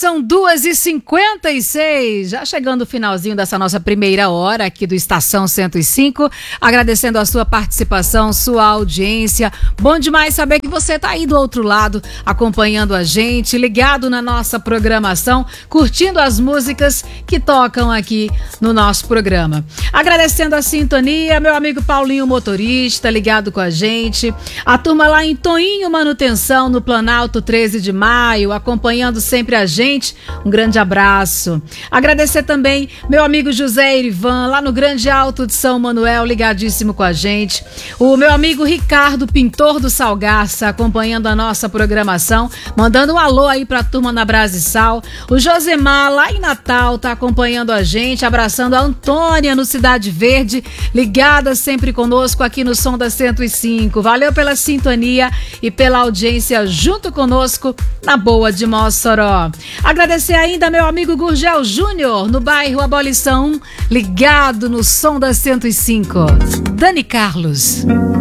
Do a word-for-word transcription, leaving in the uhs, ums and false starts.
são duas e cinquenta e seis, já chegando o finalzinho dessa nossa primeira hora aqui do Estação cento e cinco, agradecendo a sua participação, sua audiência. Bom demais saber que você está aí do outro lado, acompanhando a gente, ligado na nossa programação, curtindo as músicas que tocam aqui no nosso programa. Agradecendo a sintonia, meu amigo Paulinho Motorista, ligado com a gente, a turma lá em Toinho Manutenção, no Planalto treze de maio, acompanhando sempre a gente, um grande abraço. Agradecer também meu amigo José Erivan, lá no Grande Alto de São Manuel, ligadíssimo com a gente. O meu amigo Ricardo, pintor do Salgaça, acompanhando a nossa programação, mandando um alô aí pra turma na Brasissal. O Josemar, lá em Natal, tá acompanhando a gente, abraçando a Antônia no Cidade Verde, ligada sempre conosco aqui no Som da cento e cinco. Valeu pela sintonia e pela audiência junto conosco na Boa de Mossoró. Agradecer ainda meu amigo Gurgel Júnior, no bairro Abolição, ligado no Som da cento e cinco. Dani Carlos.